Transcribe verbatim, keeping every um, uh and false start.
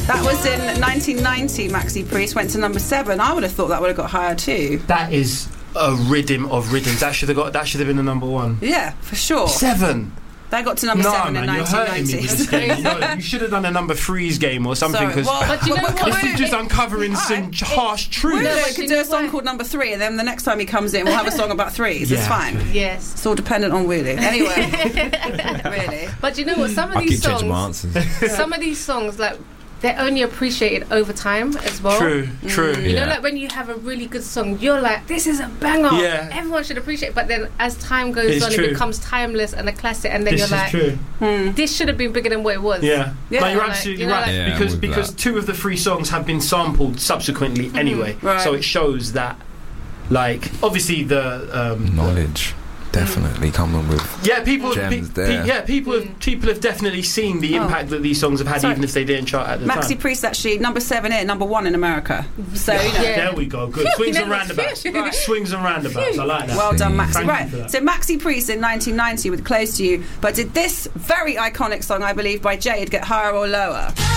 That was in nineteen ninety. Maxi Priest went to number seven. I would have thought that would have got higher too. That is a rhythm of rhythms. That should have got. That should have been the number one. Yeah, for sure. Seven. They got to number no, seven man, in nineteen ninety. You're hurting me with this game. You, know, you should have done a number threes game or something. Sorry, well, but you know what? This is just uncovering some right. harsh truths. Woo but could you do know a song what? called Number Three, and then the next time he comes in, we'll have a song about threes. Yeah. It's fine. Yes. It's all dependent on Willie. Anyway, really. But you know what? Some of I these keep changing my songs, answers. some of these songs, like, they're only appreciated over time as well. True, true. You Yeah. know, like when you have a really good song, you're like, this is a banger. Yeah. Everyone should appreciate it. But then as time goes It's on, true. it becomes timeless and a classic. And then This you're is like, true. Hmm. this should have been bigger than what it was. Yeah, Yeah. no, you're Like, absolutely you know, right. like- Yeah, because with because that. two of the three songs have been sampled subsequently anyway, Right. so it shows that, like, obviously the um, Knowledge. Definitely coming with. yeah, people, Gems pe- there. pe- yeah, people have people have definitely seen the Oh. impact that these songs have had, Sorry. even if they didn't chart at the Maxi time. Priest actually number seven here, number one in America. So you know. Yeah. There we go. Good swings and roundabouts. Right. Swings and roundabouts. I like that. Well done, Maxi. Thank you Right. for that. So Maxi Priest in nineteen ninety with Close to You, but did this very iconic song, I believe, by Jade get higher or lower?